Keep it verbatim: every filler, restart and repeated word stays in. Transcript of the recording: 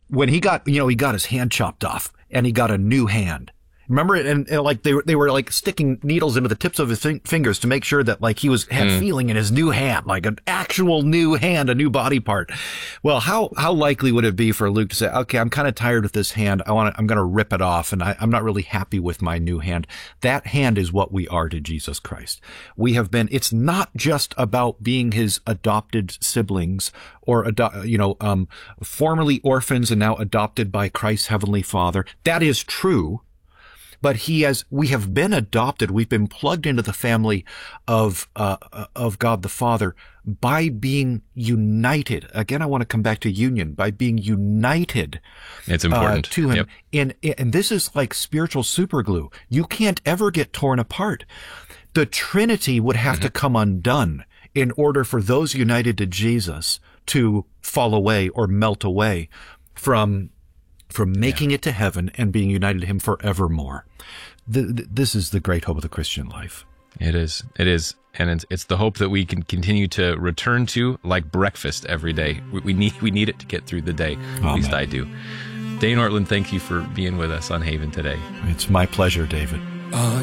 when he got, you know, he got his hand chopped off and he got a new hand. Remember it? And, and like they were, they were like sticking needles into the tips of his fin- fingers to make sure that like he was had mm. feeling in his new hand, like an actual new hand, a new body part. Well, how, how likely would it be for Luke to say, okay, I'm kind of tired with this hand. I want to, I'm going to rip it off and I, I'm not really happy with my new hand. That hand is what we are to Jesus Christ. We have been, it's not just about being his adopted siblings or, ado- you know, um, formerly orphans and now adopted by Christ's heavenly Father. That is true. But he has, we have been adopted. We've been plugged into the family of, uh, of God the Father by being united. Again, I want to come back to union, by being united. It's important. Uh, to him. Yep. And, and this is like spiritual superglue. You can't ever get torn apart. The Trinity would have mm-hmm. to come undone in order for those united to Jesus to fall away or melt away from from making yeah. it to heaven and being united to him forevermore. The, the, this is the great hope of the Christian life. It is. It is. And it's, it's the hope that we can continue to return to like breakfast every day. We, we need we need it to get through the day. At Amen. least I do. Dane Ortlund, thank you for being with us on Haven today. It's my pleasure, David. Uh,